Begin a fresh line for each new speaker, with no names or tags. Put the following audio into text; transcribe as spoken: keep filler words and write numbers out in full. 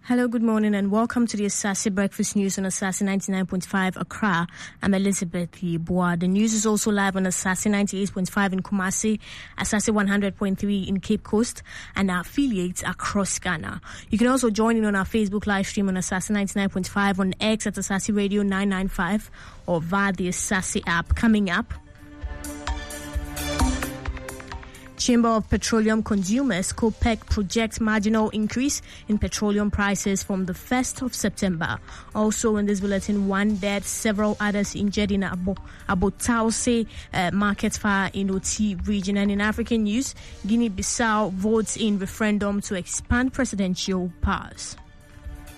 Hello, good morning, and welcome to the Asase Breakfast News on Asase ninety-nine point five Accra. I'm Elizabeth Yeboah. The news is also live on Asase ninety-eight point five in Kumasi, Asase one hundred point three in Cape Coast, and our affiliates across Ghana. You can also join in on our Facebook live stream on Asase ninety-nine point five, on X at Asase Radio nine ninety-five, or via the Asase app. Coming up, Chamber of Petroleum Consumers, COPEC, projects marginal increase in petroleum prices from the first of September. Also in this bulletin, one dead, several others injured in Abo- Abotause uh, market fire in Oti region. And in African news, Guinea-Bissau votes in referendum to expand presidential powers.